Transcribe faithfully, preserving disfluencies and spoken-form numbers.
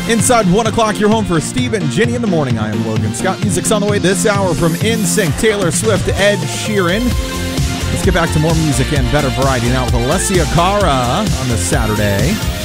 Inside one o'clock, you're home for Steve and Ginny in the morning. I am Logan Scott. Music's on the way this hour from N Sync, Taylor Swift, Ed Sheeran. Let's get back to more music and better variety now with Alessia Cara on this Saturday.